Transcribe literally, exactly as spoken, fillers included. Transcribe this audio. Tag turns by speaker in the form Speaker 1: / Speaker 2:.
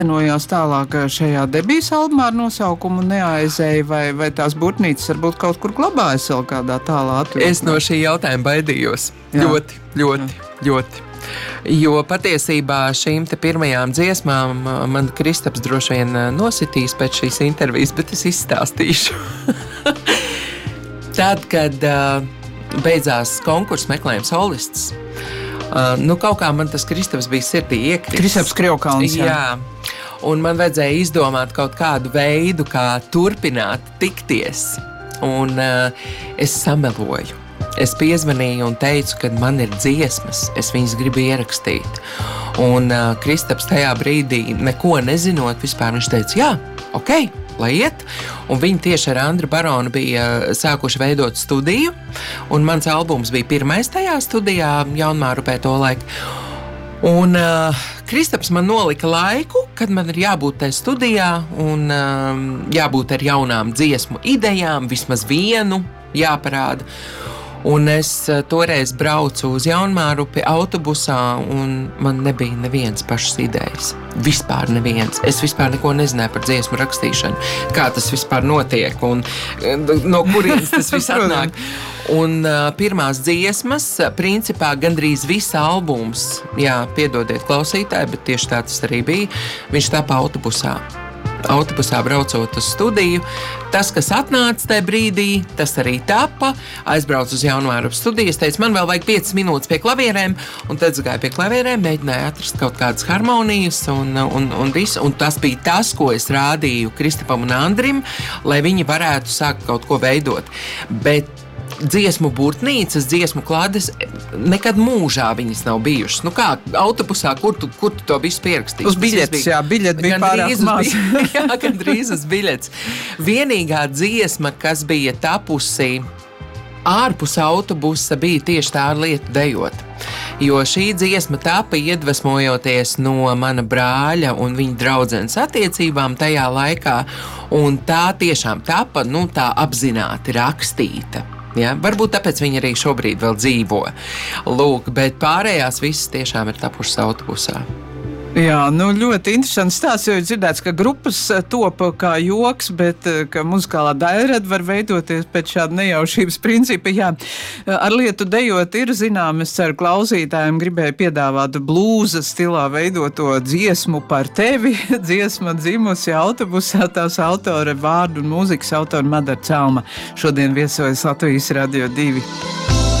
Speaker 1: Vienojās tālāk šajā debijas albumā ar nosaukumu Neaizēja, vai, vai tās burtnīcas varbūt kaut kur glabājas vēl kādā tālā atvilknē?
Speaker 2: Es no šī jautājuma baidījos. Jā. Ļoti, ļoti, Jā. ļoti. Jo patiesībā šīm te pirmajām dziesmām man Kristaps droši vien nositīs pēc šīs intervijas, bet es izstāstīšu. Tad, kad uh, beidzās konkurss Meklējam solists, uh, nu kaut kā man tas Kristaps bija sirdī iekritis.
Speaker 1: Kristaps Krievkalns, jā.
Speaker 2: jā. Un man vajadzēja izdomāt kaut kādu veidu, kā turpināt tikties. Un uh, es sameloju. Es piezvanīju un teicu, ka man ir dziesmas, es viņas gribu ierakstīt. Un uh, Kristaps tajā brīdī, neko nezinot, vispār viņš teica, jā, ok, lai iet. Un viņi tieši ar Andru Baronu bija sākuši veidot studiju. Un mans albums bija pirmais tajā studijā, Jaunmārupē to laiku. Un uh, Kristaps man nolika laiku, kad man ir jābūt tajā studijā un uh, jābūt ar jaunām dziesmu idejām, vismaz vienu jāparāda. Un es uh, toreiz braucu uz Jaunmārupi autobusā, un man nebija nevienas pašas idejas. Vispār nevienas. Es vispār neko nezināju par dziesmu rakstīšanu, kā tas vispār notiek un no kurienes tas viss atnāk. Un uh, pirmās dziesmas, principā gandrīz visa albums, jā, piedodiet klausītāji, bet tieši tā tas arī bija, viņš tapa autobusā. Autobusā braucot uz studiju. Tas, kas atnāca tajā brīdī, tas arī tapa. Aizbraucu uz Jaunmārupu studiju, es teicu, man vēl vajag piecas minūtes pie klavierēm, un tad es gāju pie klavierēm, mēģināju atrast kaut kādas harmonijas, un, un, un visu. Un tas bija tas, ko es rādīju Kristapam un Andrim, lai viņi varētu sākt kaut ko veidot. Bet dziesmu burtnīcas, dziesmu klādes, nekad mūžā viņas nav bijušas. Nu kā, autobusā, kur tu, kur tu to visu pierakstīji?
Speaker 1: Uz biļetes, jā, biļeti bija pārāk maz.
Speaker 2: Jā, gandrīz uz biļetes. Vienīgā dziesma, kas bija tapusi ārpus autobusa, bija tieši tā ar lietu dejot. Jo šī dziesma tapa iedvesmojoties no mana brāļa un viņa draudzenes attiecībām tajā laikā, un tā tiešām tapa, nu tā apzināti rakstīta. Ja? Varbūt tāpēc viņi arī šobrīd vēl dzīvo. Lūk, bet pārējās visas tiešām ir tapušas autobusā.
Speaker 1: Jā, nu ļoti interesants stāsts, jo ir dzirdēts, ka grupas top kā joks, bet ka muzikālā daļrada var veidoties pēc šāda nejaušības principa. Jā, ar lietu dejot ir zinām, es ceru klausītājiem gribēju piedāvāt blūza stilā veidoto dziesmu par tevi. Dziesma dzimusi autobusā, tās autore vārdu un mūzikas autora Madara Celma. Šodien viesojas Latvijas Radio divi.